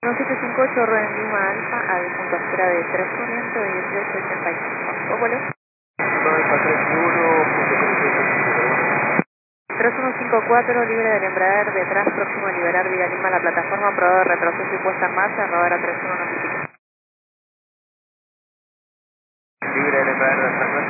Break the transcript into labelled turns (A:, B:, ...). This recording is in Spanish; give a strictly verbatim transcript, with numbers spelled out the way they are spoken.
A: uno siete cinco ocho Rubén Lima Alfa al punto espera de tres Oriente de dieciocho ochenta y cinco. ¿Vuelo?
B: Alfa tres uno, punto
A: tres uno cinco cuatro, libre del embraer, detrás, próximo a liberar Vía Lima, la plataforma, probado de retroceso y puesta en marcha, Rodera tres uno notifica.
B: libre del embraer de